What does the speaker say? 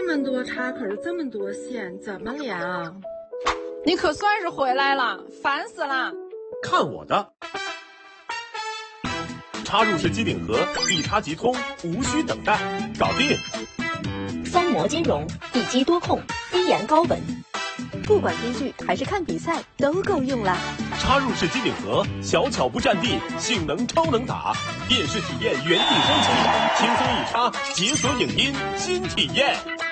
这么多插口，这么多线，怎么连啊？ 你可算是回来了，烦死了！ 看我的！插入式机顶盒，一插即通，无需等待，搞定。 3模兼容，一机多控，低延高稳， 不管听剧还是看比赛都够用了。 插入式机顶盒，小巧不占地，性能超能打，电视体验原地升级，轻松一插，解锁影音新体验。